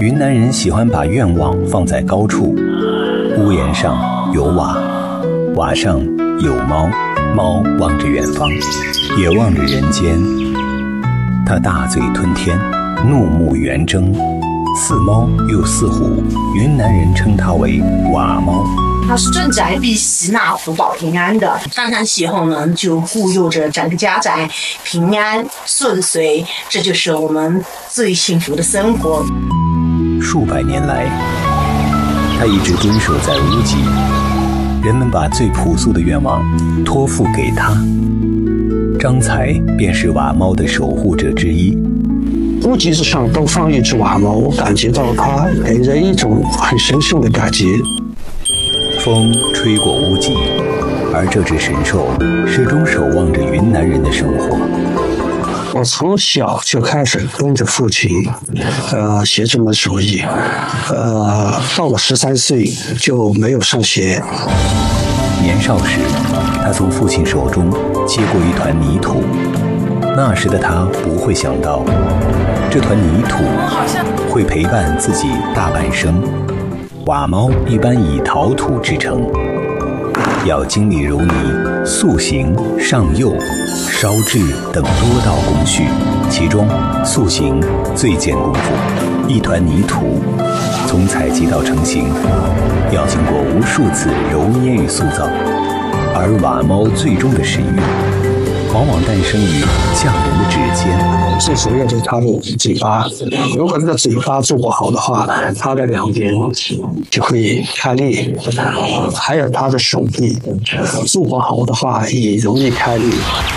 云南人喜欢把愿望放在高处，屋檐上有瓦，瓦上有猫，猫望着远方，也望着人间。它大嘴吞天，怒目圆睁，似猫又似虎，云南人称它为瓦猫。 它是镇宅避喜纳福保平安的，上山喜后呢，就护佑着整个家宅平安顺遂，这就是我们最幸福的生活。 数百年来，它一直蹲守在乌脊，人们把最朴素的愿望托付给它。张才便是瓦猫的守护者之一。 屋脊之上都放一只瓦猫，我感觉到它给人一种很神圣的感觉。 风吹过屋脊，而这只神兽始终守望着云南人的生活。 我从小就开始跟着父亲，学这门手艺，到了13岁就没有上学。 年少时，他从父亲手中接过一团泥土，那时的他不会想到，这团泥土会陪伴自己大半生。瓦猫一般以陶土制成，要经历揉泥、塑形、上釉、烧制等多道工序，其中塑形最见功夫。一团泥土从采集到成型，要经过无数次揉捏与塑造，而瓦猫最终的神韵往往诞生于匠人的指尖。 最主要就是它的嘴巴，如果这个嘴巴做不好的话，它的两边就会开裂；还有它的手臂做不好的话，也容易开裂。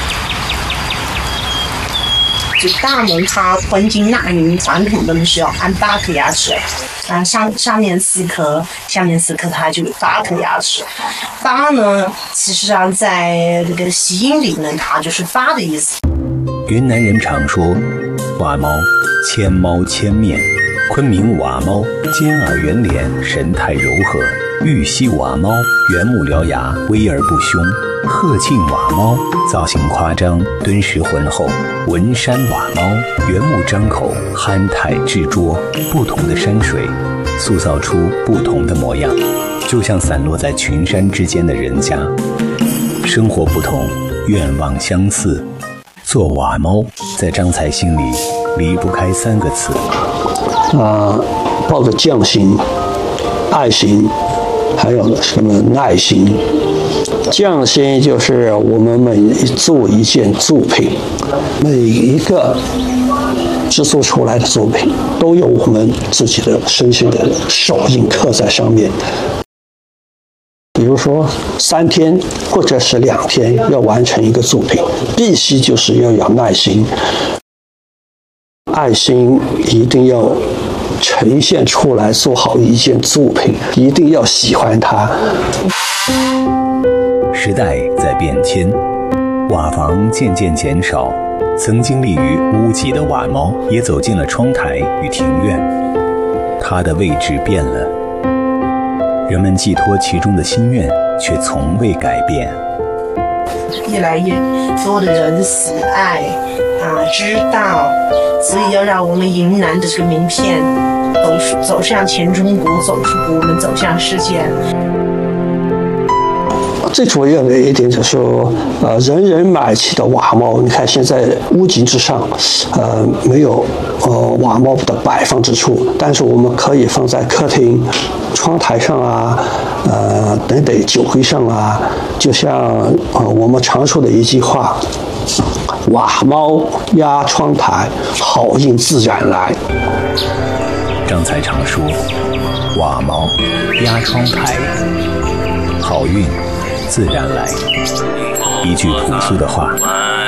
就大门它吞金纳银，传统的是要按8颗牙齿，上面4颗，下面4颗，它就有8颗牙齿。8呢，其实上在这个谐音里呢，它就是发的意思。 云南人常说，瓦猫千猫千面，昆明瓦猫尖耳圆脸，神态柔和；玉溪瓦猫圆目獠牙，威而不凶；鹤庆瓦猫造型夸张，敦实浑厚；文山瓦猫圆目张口，憨态执着。不同的山水塑造出不同的模样，就像散落在群山之间的人家，生活不同，愿望相似。做瓦猫在张才心里离不开3个字， 抱着匠心、爱心，还有什么耐心。匠心就是我们每做一件作品，每一个制作出来的作品都有我们自己的深深的手印刻在上面。比如说3天或者是2天要完成一个作品，必须就是要有耐心，爱心一定要呈现出来，做好一件作品，一定要喜欢它。 时代在变迁，瓦房渐渐减少，曾经立于屋脊的瓦猫也走进了窗台与庭院，它的位置变了，人们寄托其中的心愿却从未改变。 越来越多的人喜爱知道，所以要让我们云南的这个名片走向全中国，我们走向世界。 最主要的一点就是说，人人买起的瓦猫，你看现在屋脊之上，没有瓦猫的摆放之处，但是我们可以放在客厅、窗台上啊，等等酒柜上啊，就像我们常说的一句话：瓦猫压窗台，好运自然来。 张才常说，瓦猫压窗台，好运自然来。一句朴素的话，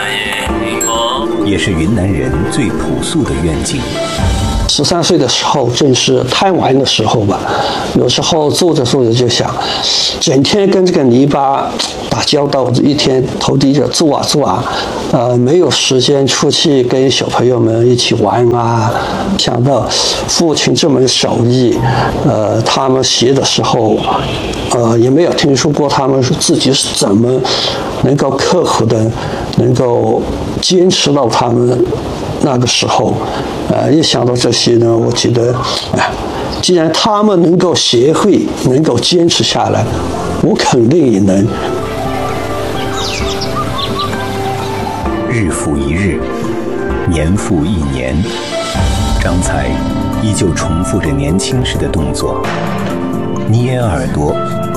也是云南人最朴素的愿景。 13岁的时候正是贪玩的时候吧，有时候做着做着就想，整天跟这个泥巴打交道，一天头低着做啊，没有时间出去跟小朋友们一起玩啊。想到父亲这门手艺，他们学的时候，也没有听说过他们自己是怎么能够克服的，能够坚持到他们那个时候，一想到这些呢，我觉得，既然他们能够学会，能够坚持下来，我肯定也能。 日复一日，年复一年，张才依旧重复着年轻时的动作，捏耳朵，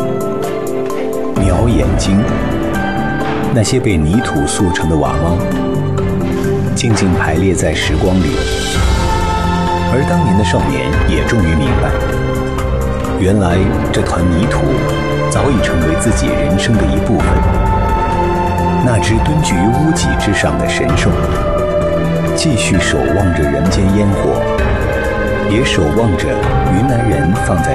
瞄眼睛。那些被泥土塑成的瓦猫，静静排列在时光里。而当年的少年也终于明白，原来这团泥土早已成为自己人生的一部分。那只蹲踞于屋脊之上的神兽，继续守望着人间烟火，也守望着云南人放在